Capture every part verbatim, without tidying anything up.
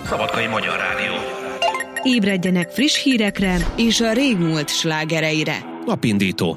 Szabadkai Magyar Rádió. Ébredjenek friss hírekre és a régmúlt slágereire. Napindító.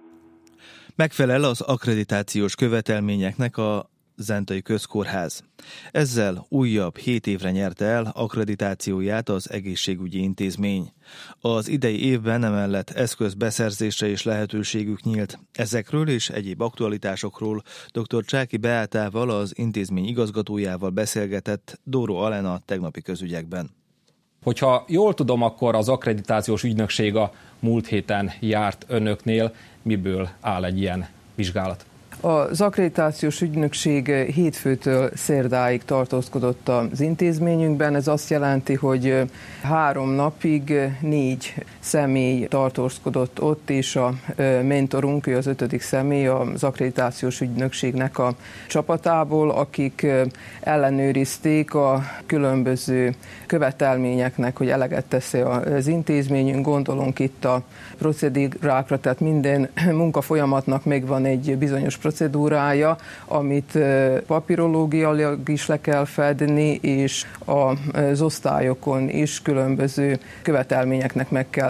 Megfelel az akkreditációs követelményeknek a Zentai Közkórház. Ezzel újabb hét évre nyerte el akkreditációját az egészségügyi intézmény. Az idei évben emellett eszközbeszerzésre is lehetőségük nyílt. Ezekről és egyéb aktualitásokról dr. Csáky Beátával, az intézmény igazgatójával beszélgetett Dóró Alena tegnapi közügyekben. Hogyha jól tudom, akkor az akkreditációs ügynökség a múlt héten járt önöknél. Miből áll egy ilyen vizsgálat? Az akkreditációs ügynökség hétfőtől szerdáig tartózkodott az intézményünkben. Ez azt jelenti, hogy három napig négy személy tartózkodott ott, és a mentorunk, ő az ötödik személy az akkreditációs ügynökségnek a csapatából, akik ellenőrizték a különböző követelményeknek, hogy eleget teszi az intézményünk. Gondolunk itt a procedúrákra, tehát minden munkafolyamatnak megvan egy bizonyos procedúrája, amit papírológiailag is le kell fedni, és az osztályokon is különböző követelményeknek meg kell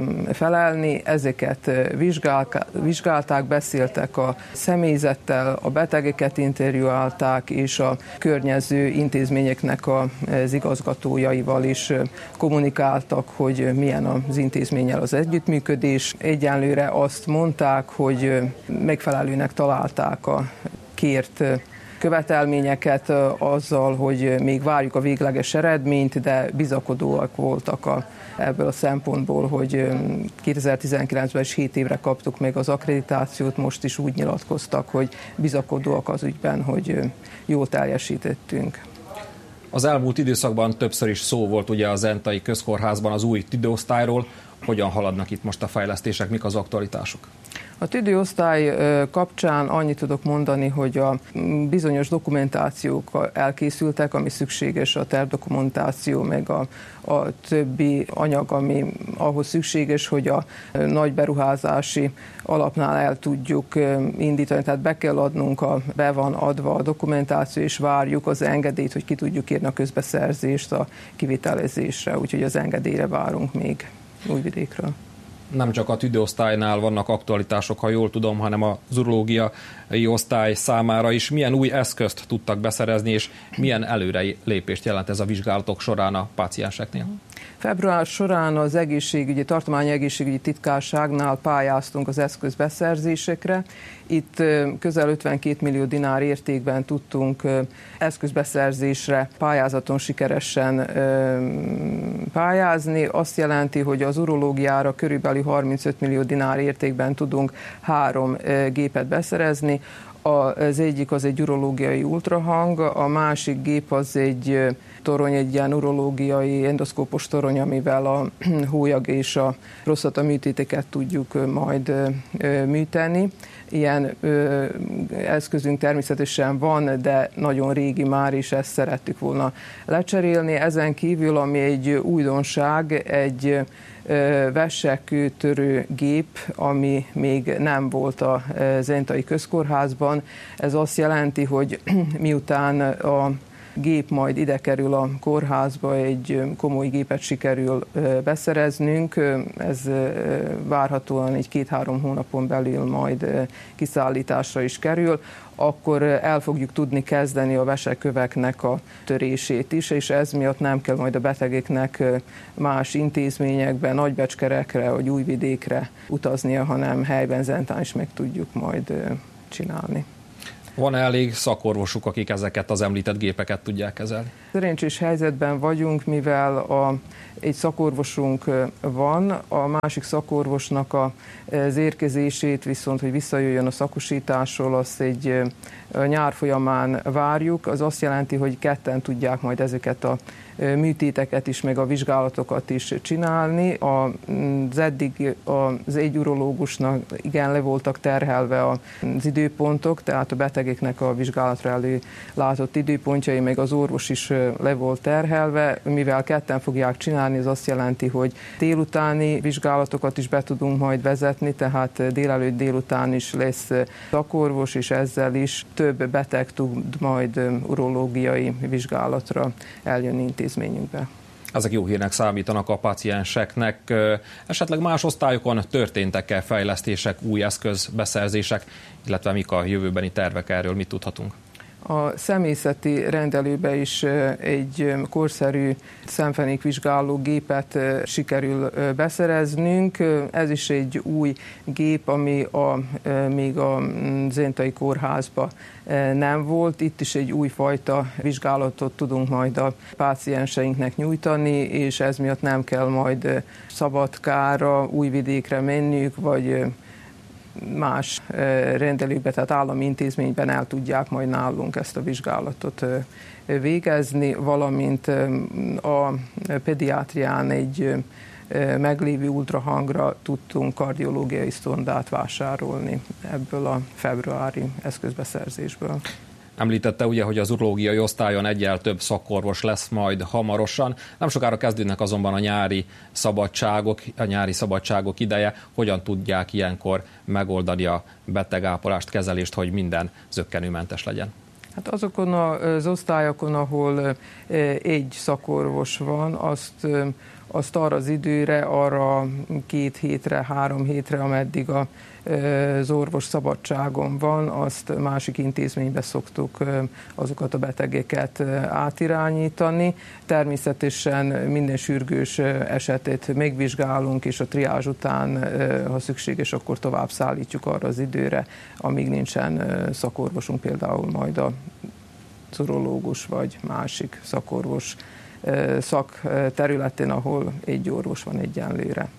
felelni. Ezeket vizsgálták, beszéltek a személyzettel, a betegeket interjúálták, és a környező intézményeknek az igazgatójaival is kommunikáltak, hogy milyen az intézménnyel az együttműködés. Egyenlőre azt mondták, hogy megfelelőnek találták a kért követelményeket azzal, hogy még várjuk a végleges eredményt, de bizakodóak voltak a, ebből a szempontból, hogy kétezer-tizenkilencben is hét évre kaptuk meg az akkreditációt, most is úgy nyilatkoztak, hogy bizakodóak az ügyben, hogy jól teljesítettünk. Az elmúlt időszakban többször is szó volt ugye a Zentai Közkórházban az új tüdőosztályról. Hogyan haladnak itt most a fejlesztések, mik az aktualitások? A tüdőosztály kapcsán annyit tudok mondani, hogy a bizonyos dokumentációk elkészültek, ami szükséges, a tervdokumentáció, meg a, a többi anyag, ami ahhoz szükséges, hogy a nagy beruházási alapnál el tudjuk indítani. Tehát be kell adnunk, a, be van adva a dokumentáció, és várjuk az engedélyt, hogy ki tudjuk írni a közbeszerzést a kivitelezésre, úgyhogy az engedélyre várunk még Újvidékről. Nem csak a tüdőosztálynál vannak aktualitások, ha jól tudom, hanem az urológiai osztály számára is. Milyen új eszközt tudtak beszerezni, és milyen előrelépést jelent ez a vizsgálatok során a pácienseknél? Február során az egészségügyi, tartományi egészségügyi titkárságnál pályáztunk az eszköz beszerzésekre. Itt közel ötvenkét millió dinár értékben tudtunk eszközbeszerzésre pályázaton sikeresen pályázni. Azt jelenti, hogy az urológiára körülbelül harmincöt millió dinár értékben tudunk három gépet beszerezni. Az egyik az egy urológiai ultrahang, a másik gép az egy torony, egy ilyen urológiai endoszkópos torony, amivel a hólyag és a prostata műtéteket tudjuk majd műteni. Ilyen ö, eszközünk természetesen van, de nagyon régi már, és ezt szerettük volna lecserélni. Ezen kívül, ami egy újdonság, egy vessekőtörő gép, ami még nem volt a Zentai Közkórházban. Ez azt jelenti, hogy miután a gép majd ide kerül a kórházba, egy komoly gépet sikerül beszereznünk. Ez várhatóan egy két-három hónapon belül majd kiszállításra is kerül, akkor el fogjuk tudni kezdeni a veseköveknek a törését is, és ez miatt nem kell majd a betegeknek más intézményekben, Nagybecskerekre vagy Újvidékre utaznia, hanem helyben Zentán is meg tudjuk majd csinálni. Van-e elég szakorvosuk, akik ezeket az említett gépeket tudják kezelni? Szerencsés helyzetben vagyunk, mivel a, egy szakorvosunk van, a másik szakorvosnak a, az érkezését viszont, hogy visszajöjjön a szakosításról, azt egy nyár folyamán várjuk. Az azt jelenti, hogy ketten tudják majd ezeket a műtéteket is, meg a vizsgálatokat is csinálni. Az eddig az egy urológusnak igen le voltak terhelve az időpontok, tehát a betegek betegeknek a vizsgálatra elő látott időpontjai, meg az orvos is le volt terhelve, mivel ketten fogják csinálni, ez azt jelenti, hogy délutáni vizsgálatokat is be tudunk majd vezetni, tehát délelőtt délután is lesz szakorvos, és ezzel is több beteg tud majd urológiai vizsgálatra eljönni intézményünkbe. Ezek jó hírnek számítanak a pacienseknek. Esetleg más osztályokon történtek-e fejlesztések, új eszközbeszerzések, illetve mik a jövőbeni tervek, erről mit tudhatunk? A személyzeti rendelőbe is egy korszerű szemfenékvizsgáló gépet sikerül beszereznünk. Ez is egy új gép, ami a, még a Zentai Kórházban nem volt. Itt is egy újfajta vizsgálatot tudunk majd a pácienseinknek nyújtani, és ez miatt nem kell majd Szabadkára, Újvidékre menniük, vagy más rendelőkbe, tehát állami intézményben el tudják majd nálunk ezt a vizsgálatot végezni, valamint a pediátrián egy meglévő ultrahangra tudtunk kardiológiai szondát vásárolni ebből a februári eszközbeszerzésből. Említette ugye, hogy az urológiai osztályon egyel több szakorvos lesz majd hamarosan. Nem sokára kezdődnek azonban a nyári szabadságok, a nyári szabadságok ideje. Hogyan tudják ilyenkor megoldani a betegápolást, kezelést, hogy minden zökkenőmentes legyen? Hát azokon az osztályokon, ahol egy szakorvos van, azt, azt arra az időre, arra két hétre, három hétre, ameddig a az orvos szabadságon van, azt másik intézménybe szoktuk azokat a betegeket átirányítani. Természetesen minden sürgős esetét megvizsgálunk, és a triázs után, ha szükséges, akkor tovább szállítjuk arra az időre, amíg nincsen szakorvosunk, például majd a urológus vagy másik szakorvos szakterületén, ahol egy orvos van egyenlőre.